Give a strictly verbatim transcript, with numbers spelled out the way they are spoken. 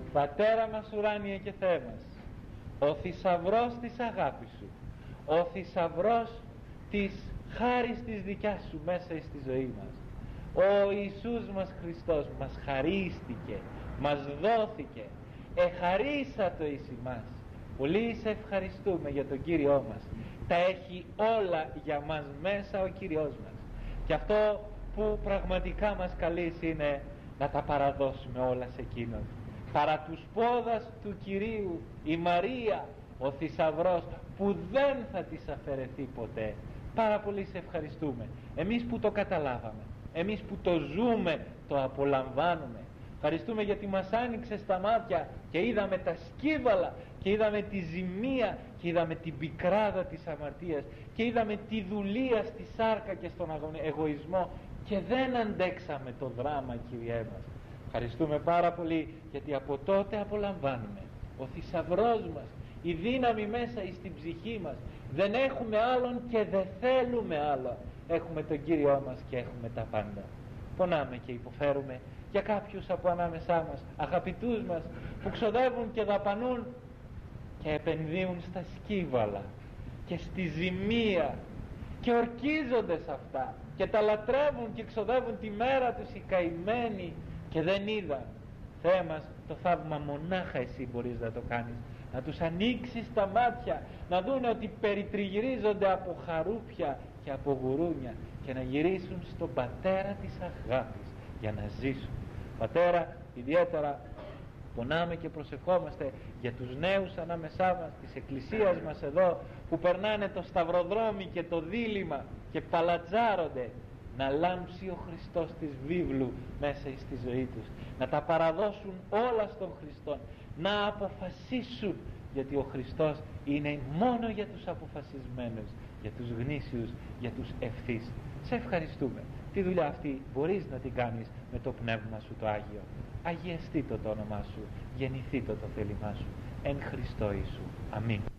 Πατέρα μας ουράνιε και Θεέ μας, ο θησαυρός της αγάπης Σου, ο θησαυρός της χάρης της δικιάς Σου μέσα στη ζωή μας, ο Ιησούς μας Χριστός μας χαρίστηκε, μας δόθηκε, εχαρίσατο εις ημάς. Πολύ σε ευχαριστούμε για τον Κύριό μας. Τα έχει όλα για μας μέσα ο Κύριος μας, και αυτό που πραγματικά μας καλείς είναι να τα παραδώσουμε όλα σε Εκείνον. Παρά τους πόδας του Κυρίου η Μαρία, ο θησαυρός που δεν θα της αφαιρεθεί ποτέ. Πάρα πολύ σε ευχαριστούμε, εμείς που το καταλάβαμε, εμείς που το ζούμε, το απολαμβάνουμε. Ευχαριστούμε γιατί μας άνοιξε στα μάτια και είδαμε τα σκύβαλα και είδαμε τη ζημία και είδαμε την πικράδα της αμαρτίας και είδαμε τη δουλεία στη σάρκα και στον εγωισμό και δεν αντέξαμε το δράμα, Κύριέ μας. Ευχαριστούμε πάρα πολύ γιατί από τότε απολαμβάνουμε. Ο θησαυρός μας, η δύναμη μέσα στην ψυχή μας. Δεν έχουμε άλλον και δεν θέλουμε άλλο. Έχουμε τον Κύριό μας και έχουμε τα πάντα. Πονάμε και υποφέρουμε για κάποιους από ανάμεσά μας, αγαπητούς μας, που ξοδεύουν και δαπανούν και επενδύουν στα σκύβαλα και στη ζημία και ορκίζονται σε αυτά και τα λατρεύουν και ξοδεύουν τη μέρα τους οι καημένοι και δεν είδαν. Θεέ μας, το θαύμα μονάχα Εσύ μπορείς να το κάνεις, να τους ανοίξεις τα μάτια, να δούνε ότι περιτριγυρίζονται από χαρούπια και από γουρούνια και να γυρίσουν στον Πατέρα της αγάπης για να ζήσουν. Πατέρα, ιδιαίτερα πονάμε και προσευχόμαστε για τους νέους ανάμεσά μας, της εκκλησίας μας εδώ, που περνάνε το σταυροδρόμι και το δίλημα και παλατζάρονται. Να λάμψει ο Χριστός της βίβλου μέσα στη ζωή τους, να τα παραδώσουν όλα στον Χριστό, να αποφασίσουν, γιατί ο Χριστός είναι μόνο για τους αποφασισμένους, για τους γνήσιους, για τους ευθύς. Σε ευχαριστούμε. Τη δουλειά αυτή μπορείς να την κάνεις με το Πνεύμα Σου το Άγιο. Αγιαστεί το, το όνομά Σου, γεννηθεί το, το θέλημά Σου, εν Χριστώ Ιησού. Αμήν.